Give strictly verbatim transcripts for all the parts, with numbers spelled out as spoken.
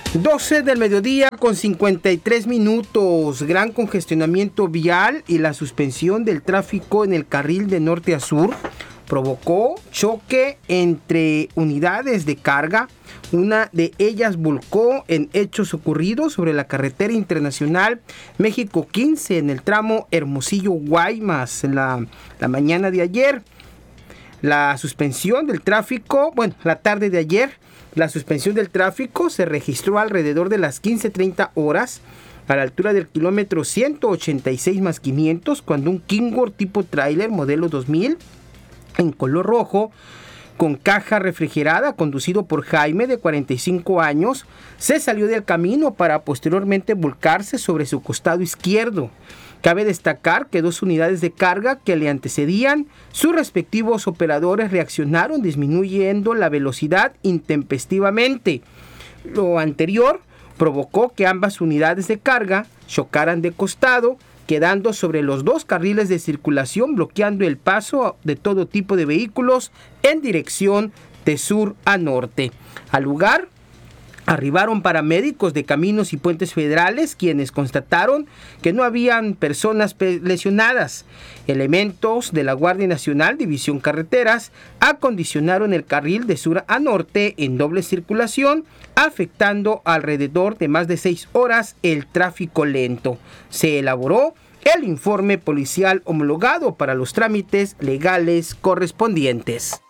doce del mediodía con cincuenta y tres minutos. Gran congestionamiento vial y la suspensión del tráfico en el carril de norte a sur provocó choque entre unidades de carga. Una de ellas volcó en hechos ocurridos sobre la carretera internacional México quince en el tramo Hermosillo-Guaymas en la, la mañana de ayer. La suspensión del tráfico, bueno, la tarde de ayer, la suspensión del tráfico se registró alrededor de las quince treinta horas a la altura del kilómetro ciento ochenta y seis más quinientos, cuando un Kingor tipo tráiler modelo dos mil en color rojo con caja refrigerada, conducido por Jaime de cuarenta y cinco años, se salió del camino para posteriormente volcarse sobre su costado izquierdo. Cabe destacar que dos unidades de carga que le antecedían, sus respectivos operadores reaccionaron disminuyendo la velocidad intempestivamente. Lo anterior provocó que ambas unidades de carga chocaran de costado, quedando sobre los dos carriles de circulación, bloqueando el paso de todo tipo de vehículos en dirección de sur a norte. Al lugar arribaron paramédicos de Caminos y Puentes Federales, quienes constataron que no habían personas lesionadas. Elementos de la Guardia Nacional, División Carreteras, acondicionaron el carril de sur a norte en doble circulación, afectando alrededor de más de seis horas el tráfico lento. Se elaboró el informe policial homologado para los trámites legales correspondientes.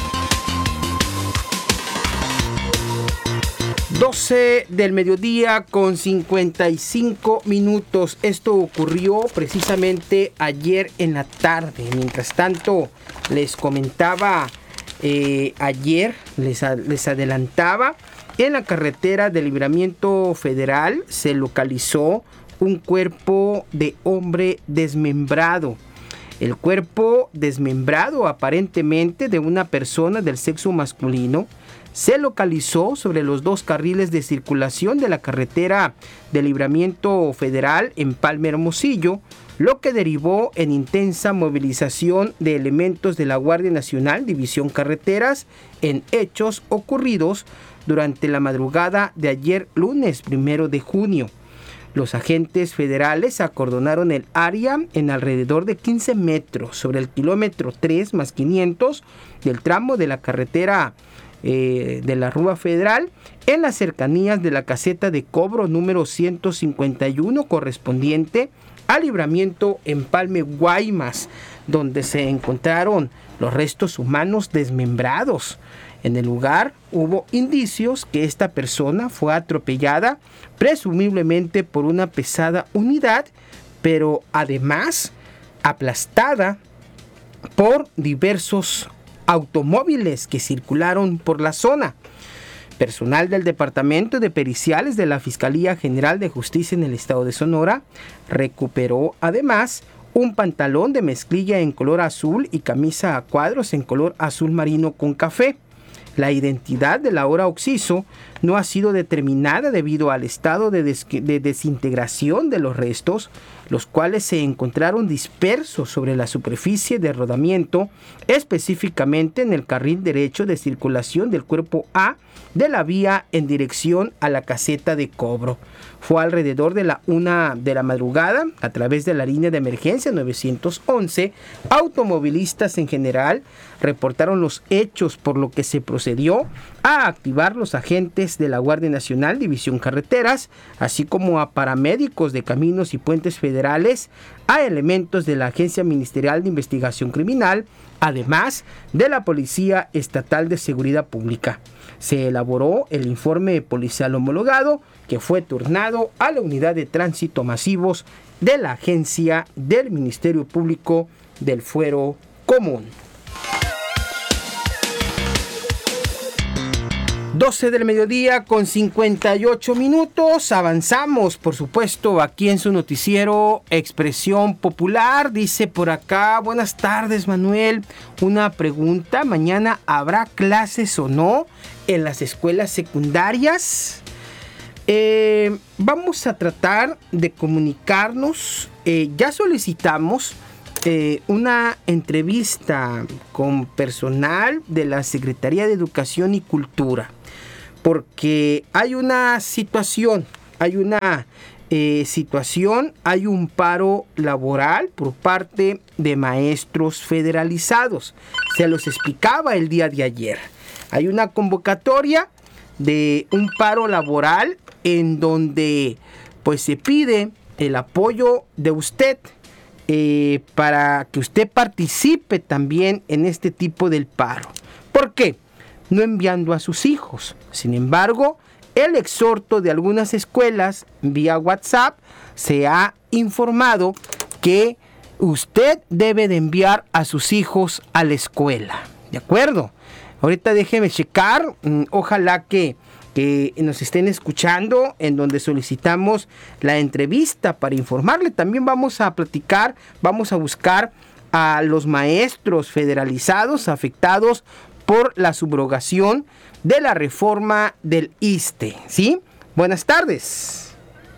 doce del mediodía con cincuenta y cinco minutos. Esto ocurrió precisamente ayer en la tarde. Mientras tanto, les comentaba eh, ayer, les, les adelantaba, en la carretera de Libramiento Federal se localizó un cuerpo de hombre desmembrado. El cuerpo desmembrado, aparentemente de una persona del sexo masculino, se localizó sobre los dos carriles de circulación de la carretera de Libramiento Federal en Palma Hermosillo, lo que derivó en intensa movilización de elementos de la Guardia Nacional, División Carreteras, en hechos ocurridos durante la madrugada de ayer lunes primero de junio. Los agentes federales acordonaron el área en alrededor de quince metros sobre el kilómetro tres más quinientos del tramo de la carretera eh, de la Rúa Federal, en las cercanías de la caseta de cobro número ciento cincuenta y uno correspondiente al Libramiento Empalme Guaymas, donde se encontraron los restos humanos desmembrados. En el lugar hubo indicios que esta persona fue atropellada, presumiblemente por una pesada unidad, pero además aplastada por diversos automóviles que circularon por la zona. Personal del Departamento de Periciales de la Fiscalía General de Justicia en el Estado de Sonora recuperó además un pantalón de mezclilla en color azul y camisa a cuadros en color azul marino con café. La identidad del ahora occiso no ha sido determinada debido al estado de, des- de desintegración de los restos, los cuales se encontraron dispersos sobre la superficie de rodamiento, específicamente en el carril derecho de circulación del cuerpo A de la vía en dirección a la caseta de cobro. Fue alrededor de la una de la madrugada, a través de la línea de emergencia nueve once, automovilistas en general reportaron los hechos, por lo que se procedió a activar los agentes de la Guardia Nacional, División Carreteras, así como a paramédicos de Caminos y Puentes Federales, a elementos de la Agencia Ministerial de Investigación Criminal, además de la Policía Estatal de Seguridad Pública. Se elaboró el informe policial homologado que fue turnado a la Unidad de Tránsito Masivos de la Agencia del Ministerio Público del Fuero Común. doce del mediodía con cincuenta y ocho minutos. Avanzamos, por supuesto, aquí en su noticiero Expresión Popular. Dice por acá: buenas tardes, Manuel. Una pregunta: ¿mañana habrá clases o no en las escuelas secundarias? Eh, vamos a tratar de comunicarnos. Eh, ya solicitamos eh, una entrevista con personal de la Secretaría de Educación y Cultura porque hay una situación, hay una eh, situación, hay un paro laboral por parte de maestros federalizados. Se los explicaba el día de ayer. Hay una convocatoria de un paro laboral en donde pues se pide el apoyo de usted eh, para que usted participe también en este tipo del paro. ¿Por qué? No enviando a sus hijos. Sin embargo, el exhorto de algunas escuelas vía WhatsApp se ha informado que usted debe de enviar a sus hijos a la escuela. ¿De acuerdo? Ahorita déjeme checar. Ojalá que que nos estén escuchando, en donde solicitamos la entrevista para informarle. También vamos a platicar, vamos a buscar a los maestros federalizados afectados por la subrogación de la reforma del I S S S T E, ¿sí? Buenas tardes.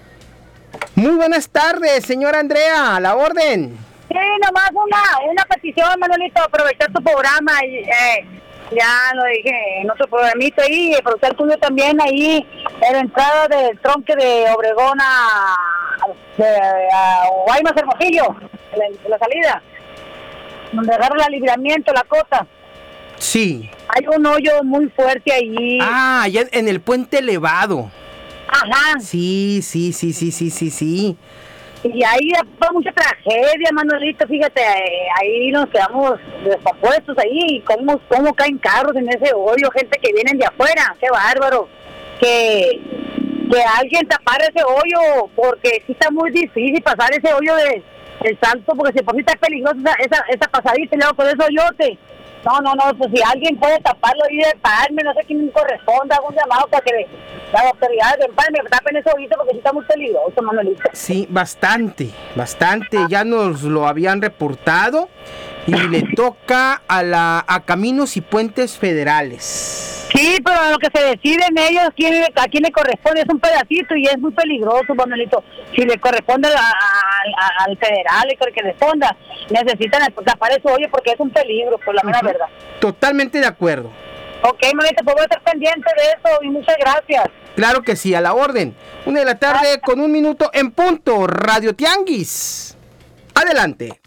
Muy buenas tardes, señora Andrea, a la orden. Sí, nomás una, una petición, Manuelito, aprovechar tu programa y... Eh. Ya lo dije en otro programito ahí, el profesor Julio también ahí, en la entrada del tronque de Obregón a, a, a Guaymas Hermosillo, en la salida, donde agarra el libramiento, la cota. Sí. Hay un hoyo muy fuerte ahí. Ah, ya en el puente elevado. Ajá. Sí, sí, sí, sí, sí, sí, sí. Y ahí fue mucha tragedia, Manuelito, fíjate, ahí nos quedamos descompuestos ahí, cómo, cómo caen carros en ese hoyo, gente que vienen de afuera, qué bárbaro, que, que alguien tapara ese hoyo, porque sí está muy difícil pasar ese hoyo de, del salto, porque si por sí está peligrosa esa, esa, esa pasadita y luego con ese hoyote. No, no, no, pues si alguien puede taparlo ahí de Empalme, no sé quién corresponda, hago un llamado para que las autoridades de Empalme tapen ese hoyito porque sí está muy peligroso, Manuelito. Sí, bastante, bastante, ya nos lo habían reportado y le toca a la a Caminos y Puentes Federales. Sí, pero lo que se deciden ellos, quién, a quién le corresponde, es un pedacito y es muy peligroso, Manuelito. Si le corresponde a, a, a, al federal, le que responda, necesitan tapar ese hoyo porque es un peligro, por la uh-huh. mera verdad. Totalmente de acuerdo. Ok, Manuelito, pues voy a estar pendiente de eso y muchas gracias. Claro que sí, a la orden. Una de la tarde con un minuto en punto, Radio Tianguis. Adelante.